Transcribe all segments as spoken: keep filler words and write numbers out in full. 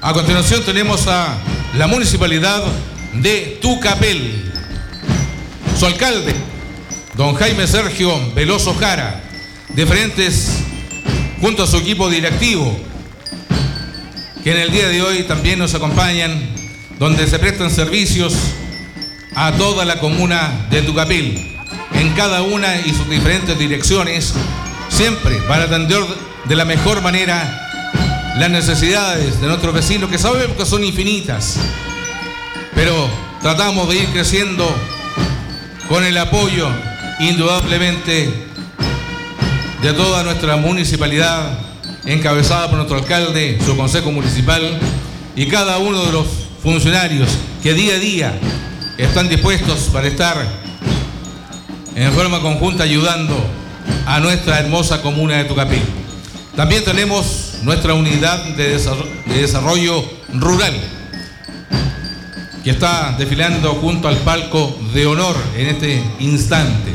A continuación tenemos a la municipalidad de Tucapel. Su alcalde, don Jaime Sergio Veloso Jara, diferentes junto a su equipo directivo, que en el día de hoy también nos acompañan, donde se prestan servicios a toda la comuna de Tucapel, en cada una y sus diferentes direcciones, siempre para atender de la mejor manera las necesidades de nuestros vecinos, que sabemos que son infinitas, pero tratamos de ir creciendo con el apoyo indudablemente de toda nuestra municipalidad, encabezada por nuestro alcalde, su consejo municipal y cada uno de los funcionarios que día a día están dispuestos para estar en forma conjunta ayudando a nuestra hermosa comuna de Tucapel. También tenemos nuestra unidad de desarrollo, de desarrollo rural, que está desfilando junto al palco de honor en este instante.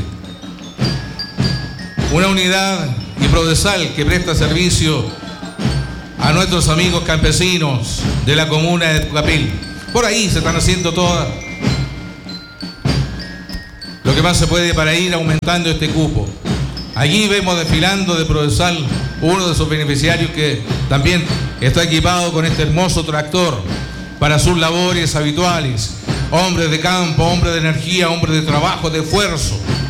Una unidad y Prodesal que presta servicio a nuestros amigos campesinos de la comuna de Tucapel. Por ahí se están haciendo todo lo que más se puede para ir aumentando este cupo. Allí vemos desfilando de Prodesal uno de sus beneficiarios que también está equipado con este hermoso tractor para sus labores habituales. Hombres de campo, hombres de energía, hombres de trabajo, de esfuerzo,